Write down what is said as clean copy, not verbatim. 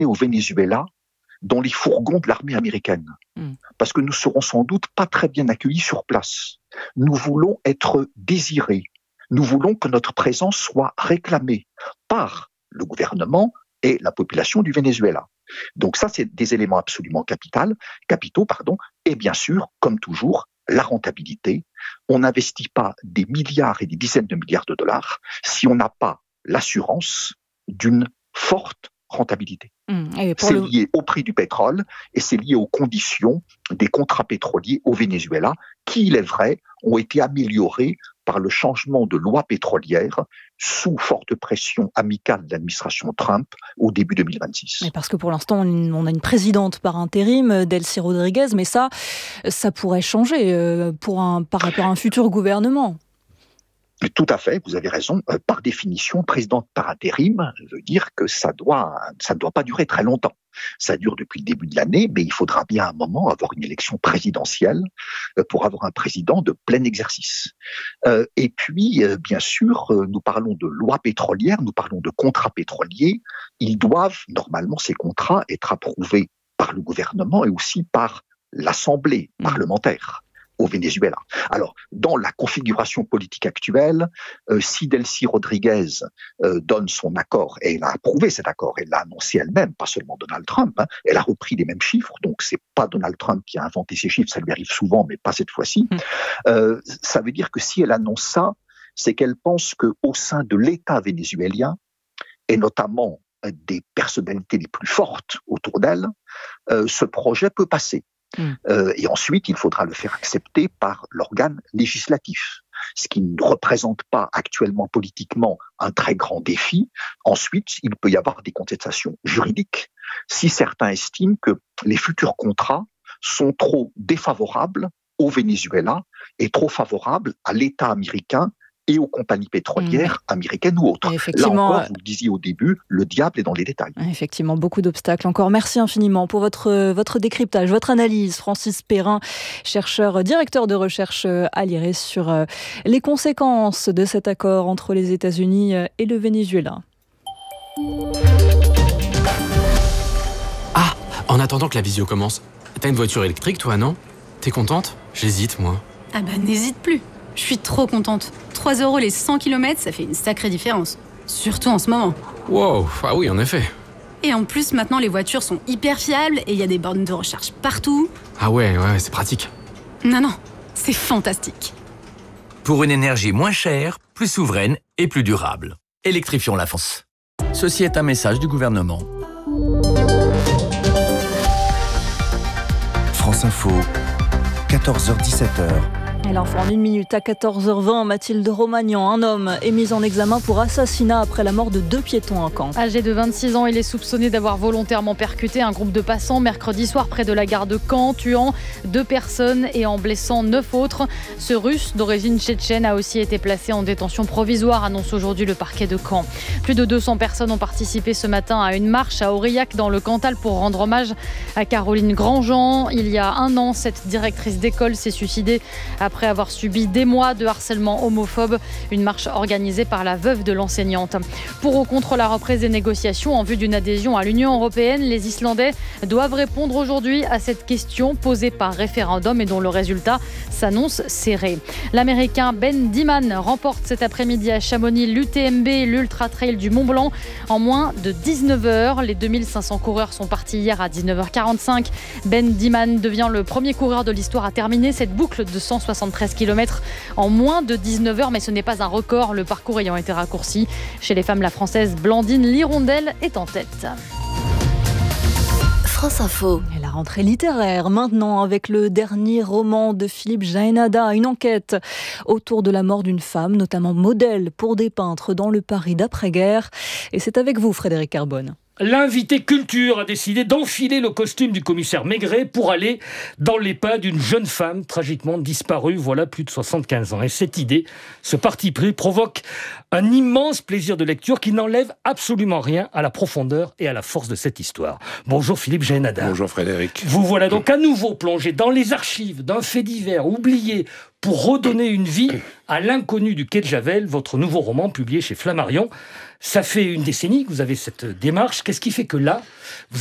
au Venezuela dans les fourgons de l'armée américaine. Parce que nous serons sans doute pas très bien accueillis sur place. Nous voulons être désirés. Nous voulons que notre présence soit réclamée par le gouvernement et la population du Venezuela. Donc ça, c'est des éléments absolument capitaux. Et bien sûr, comme toujours, la rentabilité. On n'investit pas des milliards et des dizaines de milliards de dollars si on n'a pas l'assurance d'une forte rentabilité. C'est lié au prix du pétrole et c'est lié aux conditions des contrats pétroliers au Venezuela qui, il est vrai, ont été améliorés par le changement de loi pétrolière sous forte pression amicale de l'administration Trump au début 2026. Mais parce que pour l'instant, on a une présidente par intérim, Delcy Rodriguez, mais ça pourrait changer par rapport à un futur gouvernement. Tout à fait, vous avez raison. Par définition, présidente par intérim veut dire que ça ne doit pas durer très longtemps. Ça dure depuis le début de l'année, mais il faudra bien à un moment avoir une élection présidentielle pour avoir un président de plein exercice. Et puis, bien sûr, nous parlons de lois pétrolières, nous parlons de contrats pétroliers. Ils doivent, normalement, ces contrats, être approuvés par le gouvernement et aussi par l'Assemblée parlementaire au Venezuela. Alors, dans la configuration politique actuelle, si Delcy Rodriguez donne son accord, et elle a approuvé cet accord, elle l'a annoncé elle-même, pas seulement Donald Trump, elle a repris les mêmes chiffres, donc c'est pas Donald Trump qui a inventé ces chiffres, ça lui arrive souvent, mais pas cette fois-ci. Ça veut dire que si elle annonce ça, c'est qu'elle pense qu'au sein de l'État vénézuélien, et notamment des personnalités les plus fortes autour d'elle, ce projet peut passer. Et ensuite, il faudra le faire accepter par l'organe législatif, ce qui ne représente pas actuellement politiquement un très grand défi. Ensuite, il peut y avoir des contestations juridiques si certains estiment que les futurs contrats sont trop défavorables au Venezuela et trop favorables à l'État américain et aux compagnies pétrolières américaines ou autres. Là encore, vous le disiez au début, le diable est dans les détails. Effectivement, beaucoup d'obstacles encore. Merci infiniment pour votre décryptage, votre analyse. Francis Perrin, chercheur, directeur de recherche à l'IRES sur les conséquences de cet accord entre les États-Unis et le Venezuela. Ah, en attendant que la visio commence, t'as une voiture électrique toi, non ? T'es contente ? J'hésite, moi. Ah bah n'hésite plus. Je suis trop contente. 3 € les 100 km, ça fait une sacrée différence. Surtout en ce moment. Wow, ah oui, en effet. Et en plus, maintenant, les voitures sont hyper fiables et il y a des bornes de recharge partout. Ah ouais, c'est pratique. Non, c'est fantastique. Pour une énergie moins chère, plus souveraine et plus durable. Électrifions la France. Ceci est un message du gouvernement. France Info, 14h-17h. Et l'info en 1 minute à 14h20, Mathilde Romagnan, un homme est mis en examen pour assassinat après la mort de 2 piétons à Caen. Âgé de 26 ans, il est soupçonné d'avoir volontairement percuté un groupe de passants mercredi soir près de la gare de Caen, tuant 2 personnes et en blessant 9 autres. Ce Russe d'origine tchétchène a aussi été placé en détention provisoire, annonce aujourd'hui le parquet de Caen. Plus de 200 personnes ont participé ce matin à une marche à Aurillac dans le Cantal pour rendre hommage à Caroline Grandjean. Il y a 1 an, cette directrice d'école s'est suicidée après avoir subi des mois de harcèlement homophobe. Une marche organisée par la veuve de l'enseignante. Pour ou contre la reprise des négociations en vue d'une adhésion à l'Union européenne, les Islandais doivent répondre aujourd'hui à cette question posée par référendum et dont le résultat s'annonce serré. L'Américain Ben Diman remporte cet après-midi à Chamonix l'UTMB, l'Ultra Trail du Mont Blanc, en moins de 19 heures. Les 2500 coureurs sont partis hier à 19h45. Ben Diman devient le premier coureur de l'histoire à terminer cette boucle de 173 km en moins de 19 heures, mais ce n'est pas un record, le parcours ayant été raccourci. Chez les femmes, la Française Blandine Lirondelle est en tête. France Info. Et la rentrée littéraire, maintenant, avec le dernier roman de Philippe Jaénada, une enquête autour de la mort d'une femme, notamment modèle pour des peintres dans le Paris d'après-guerre. Et c'est avec vous, Frédéric Carbone. L'invité culture a décidé d'enfiler le costume du commissaire Maigret pour aller dans les pas d'une jeune femme tragiquement disparue voilà plus de 75 ans. Et cette idée, ce parti pris, provoque un immense plaisir de lecture qui n'enlève absolument rien à la profondeur et à la force de cette histoire. Bonjour Philippe Jaénada. Bonjour Frédéric. Vous voilà donc à nouveau plongé dans les archives d'un fait divers oublié, pour redonner une vie à l'inconnu du quai de Javel, votre nouveau roman publié chez Flammarion. Ça fait une décennie que vous avez cette démarche. Qu'est-ce qui fait que là, vous